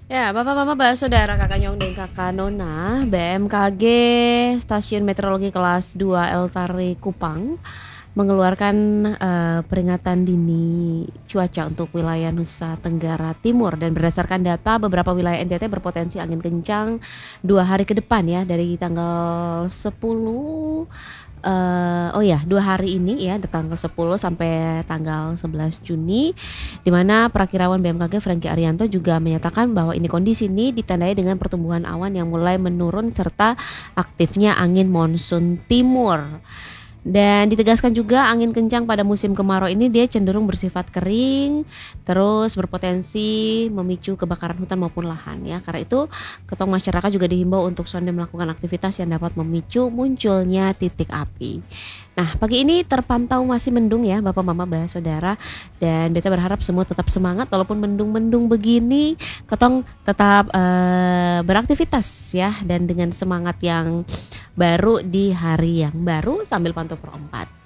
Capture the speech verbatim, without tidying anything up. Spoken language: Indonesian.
Ya, Bapak-bapak, Bapak, Saudara, Kakak Nyong dan Kakak Nona, B M K G Stasiun Meteorologi Kelas dua El Tari Kupang mengeluarkan eh, peringatan dini cuaca untuk wilayah Nusa Tenggara Timur, dan berdasarkan data beberapa wilayah N T T berpotensi angin kencang dua hari ke depan ya, dari tanggal sepuluh eh, oh ya dua hari ini ya, dari tanggal sepuluh sampai tanggal sebelas Juni, di mana perakirawan B M K G Franky Arianto juga menyatakan bahwa ini kondisi ini ditandai dengan pertumbuhan awan yang mulai menurun serta aktifnya angin monsun timur. Dan ditegaskan juga angin kencang pada musim kemarau ini dia cenderung bersifat kering, terus berpotensi memicu kebakaran hutan maupun lahan ya. Karena itu ketong masyarakat juga dihimbau untuk sonde melakukan aktivitas yang dapat memicu munculnya titik api. Nah, pagi ini terpantau masih mendung ya Bapak Mama Bah Saudara, dan beta berharap semua tetap semangat walaupun mendung-mendung begini, ketong tetap eh, beraktivitas ya, dan dengan semangat yang baru di hari yang baru sambil pantau pro empat.